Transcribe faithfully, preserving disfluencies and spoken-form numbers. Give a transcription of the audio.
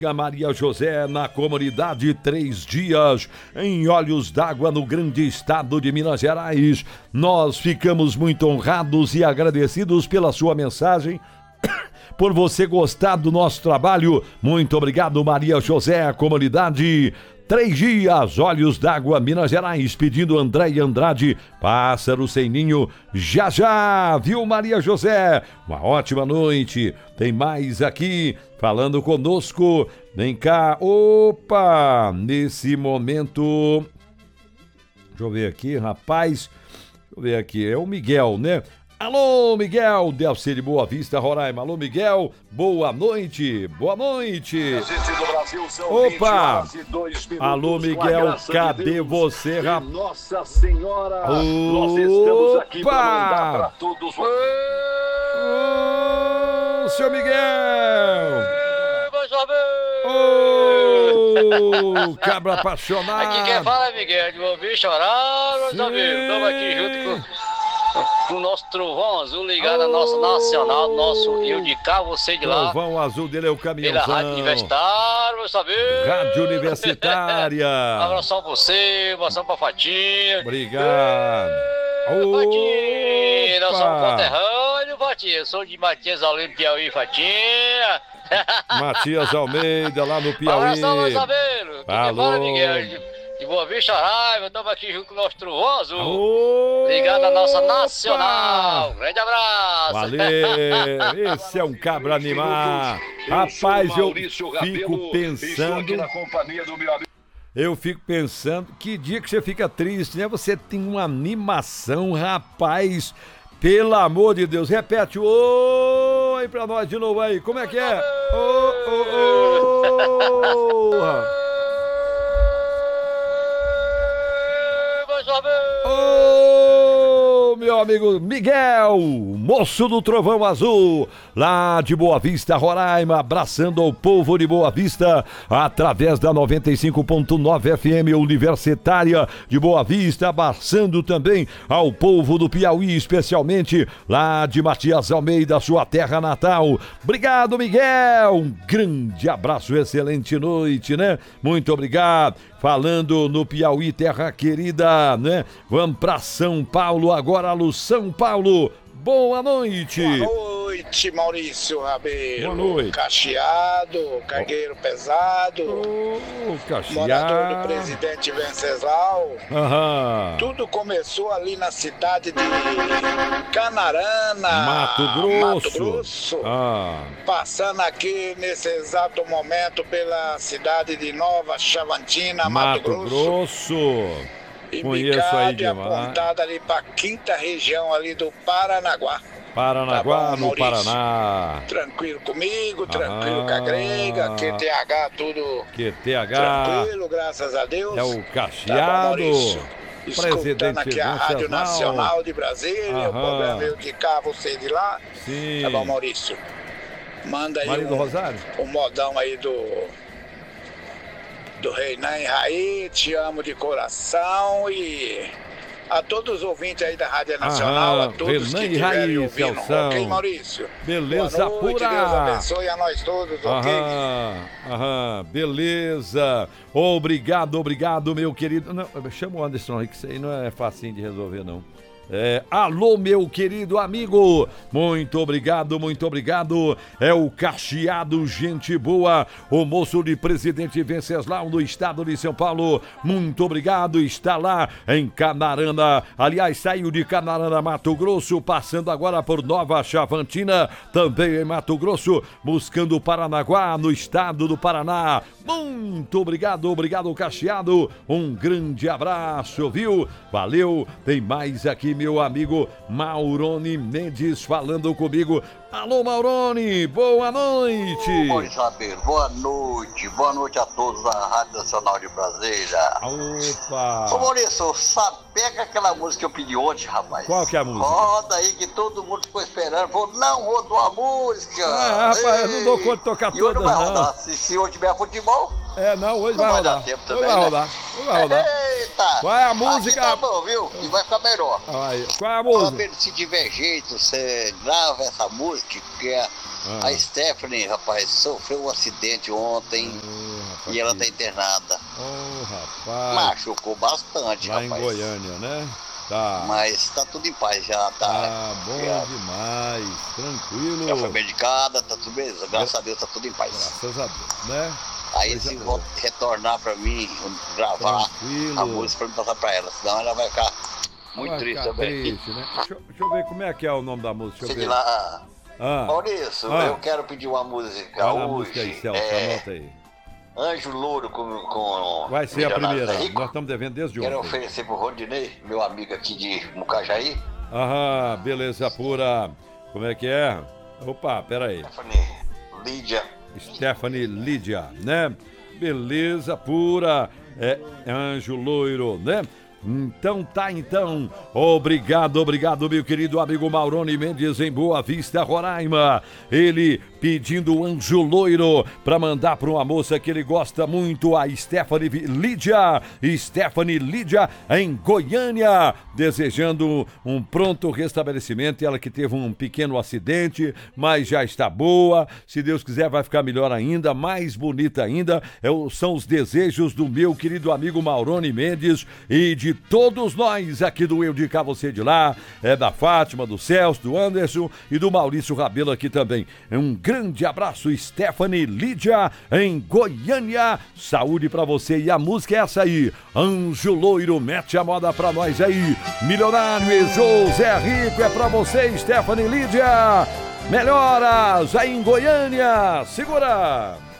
Maria José, na comunidade Três Dias, em Olhos d'Água, no grande estado de Minas Gerais. Nós ficamos muito honrados e agradecidos pela sua mensagem, por você gostar do nosso trabalho. Muito obrigado, Maria José, comunidade Três Dias, Olhos d'Água, Minas Gerais, pedindo André Andrade, Pássaro Sem Ninho, já já, viu, Maria José? Uma ótima noite. Tem mais aqui falando conosco. Vem cá, opa, nesse momento, deixa eu ver aqui, rapaz, deixa eu ver aqui, é o Miguel, né? Alô, Miguel, deve ser de Boa Vista, Roraima. Alô, Miguel, boa noite, boa noite. Opa, alô, Miguel, cadê você, rapaz? Nossa Senhora, nós estamos aqui para mandar para todos. Ô, seu Miguel. Ô, cabra apaixonado. Aqui quem fala é Miguel, de ouvir chorar, meus amigos. Estamos aqui junto com... com o nosso Trovão Azul ligado oh, à nossa nacional, nosso eu de cá, você de lá. Trovão Azul dele é o caminhãozão. Pela Rádio Universitária, meu saber. Rádio Universitária. Um abração pra você, um abração pra Fatinha. Obrigado. Fatinha, nós somos conterrâneos, Fatinha. Eu sou de Matias Almeida, Piauí, Fatinha. Matias Almeida, lá no Piauí. Um abração, meu saber. Alô. Fala, Miguel. De Boa Vista, Roraima, estamos aqui junto com o nosso Trovão Azul. Ligado à nossa nacional. Grande abraço. Valeu. Esse é um cabra animar. Rapaz, eu fico pensando... Eu fico pensando, que dia que você fica triste, né? Você tem uma animação, rapaz. Pelo amor de Deus. Repete o oi pra nós de novo aí. Como é que é? Ô, ô, ô. Ô, meu amigo Miguel, moço do Trovão Azul, lá de Boa Vista, Roraima, abraçando ao povo de Boa Vista, através da noventa e cinco ponto nove F M Universitária de Boa Vista, abraçando também ao povo do Piauí, especialmente lá de Matias Almeida, sua terra natal. Obrigado, Miguel, um grande abraço, excelente noite, né? Muito obrigado. Falando no Piauí, terra querida, né? Vamos pra São Paulo agora, alô, São Paulo. Boa noite. Boa noite, Maurício Rabelo. Boa noite. Cacheado, cargueiro oh. pesado. Oh, cacheado. Morador do Presidente Venceslau. Aham. Tudo começou ali na cidade de Canarana, Mato Grosso. Mato Grosso. Ah. Passando aqui nesse exato momento pela cidade de Nova Chavantina, Mato, Mato Grosso. Grosso. E Conheço aí demais. apontada ali para a quinta região ali do Paranaguá. Paranaguá, tá bom, no Paraná. Tranquilo comigo, tranquilo ah, com a Grega, Q T H, tudo Q T H. tranquilo, graças a Deus. É o Cacheado. Tá bom, escutando aqui a Rádio Nacional. Nacional de Brasília, Aham. o programa eu de cá, você de lá. Sim. Tá bom, Maurício? Manda aí Marido um, Rosário? um modão aí do... do Reinan e Raí, te amo de coração e a todos os ouvintes aí da Rádio Nacional, Aham, a todos Renan que e Raí, estiverem ouvindo, Celção. ok, Maurício? Beleza Boa noite, pura. Deus abençoe a nós todos, ok? Aham, aham, beleza. Obrigado, obrigado, meu querido. Não, chama o Anderson aí, que isso aí não é facinho de resolver, não. É, alô, meu querido amigo, muito obrigado, muito obrigado. É o Cacheado, gente boa, o moço de Presidente Venceslau do estado de São Paulo. Muito obrigado, está lá em Canarana. Aliás, saiu de Canarana, Mato Grosso, passando agora por Nova Chavantina, também em Mato Grosso, buscando Paranaguá, no estado do Paraná. Muito obrigado, obrigado, Cacheado. Um grande abraço, viu? Valeu. Tem mais aqui, meu amigo Maurone Mendes falando comigo. Alô, Maurone, boa noite. Oi, Isabel, boa noite. Boa noite a todos da Rádio Nacional de Brasília. Opa. Ô, Maurício, sabe, pega aquela música que eu pedi ontem, rapaz. Qual que é a música? Roda aí que todo mundo ficou esperando. Falou, não, rodou a música. Ah, rapaz, eu não dou conta de tocar todas, não. Vai rodar. Se, se hoje tiver futebol... É, não, hoje não vai, vai rodar. dar tempo também, hoje vai né? rodar. Hoje vai rodar. Eita. Qual é a música? Aqui tá bom, viu? E vai ficar melhor. Aí, qual é a música? Isabel, se tiver jeito, você grava essa música, que é Ah. A Stephanie, rapaz, sofreu um acidente ontem oh, e ela tá internada. Oh, rapaz. Machucou bastante, lá rapaz. Lá em Goiânia, né? Tá. Mas tá tudo em paz já, tá? Ah, bom já. demais. Tranquilo. Já foi medicada, tá tudo beleza. Graças é. a Deus tá tudo em paz. Graças a Deus, né? Aí se volta, retornar pra mim, gravar Tranquilo. a música pra me passar pra ela, senão ela vai ficar muito vai triste ficar também. Triste, né? deixa, deixa eu ver como é que é o nome da música. Sei lá. Ah. Maurício, ah. eu quero pedir uma música Olha hoje. A música aí, Celso, é... anota aí. Anjo Louro com, com vai ser a primeira, nós estamos devendo desde ontem. Quero oferecer pro Rodinei, meu amigo aqui de Mucajaí. Aham, beleza pura. Como é que é? Opa, peraí. Stephanie Lídia. Stephanie Lídia, né? Beleza pura. É Anjo Loiro, né? Então tá, então. Obrigado, obrigado, meu querido amigo Maurone Mendes em Boa Vista, Roraima. Ele pedindo Anjo Loiro pra mandar pra uma moça que ele gosta muito, a Stephanie Lídia. Stephanie Lídia em Goiânia, desejando um pronto restabelecimento. Ela que teve um pequeno acidente, mas já está boa. Se Deus quiser vai ficar melhor ainda, mais bonita ainda. É, são os desejos do meu querido amigo Maurone Mendes e de todos nós aqui do Eu de Cá, Você de Lá, é da Fátima, do Celso, do Anderson e do Maurício Rabelo aqui também. Um grande abraço, Stephanie Lídia em Goiânia. Saúde pra você e a música é essa aí, Anjo Loiro, mete a moda pra nós aí. Milionário e José Rico é pra você, Stephanie Lídia. Melhoras aí em Goiânia. Segura!